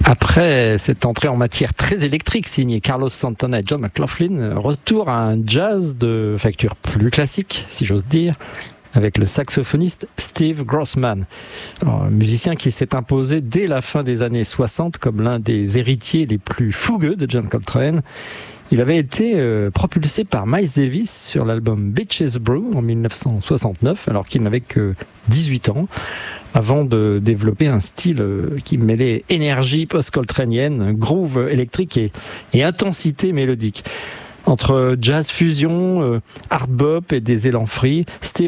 Après cette entrée en matière très électrique signée Carlos Santana et John McLaughlin, retour à un jazz de facture plus classique, si j'ose dire, avec le saxophoniste Steve Grossman, un musicien qui s'est imposé dès la fin des années 60 comme l'un des héritiers les plus fougueux de John Coltrane. Il avait été propulsé par Miles Davis sur l'album Bitches Brew en 1969, alors qu'il n'avait que 18 ans, avant de développer un style qui mêlait énergie post-coltranienne, groove électrique et intensité mélodique. Entre jazz fusion, hard bop et des élans free, Steve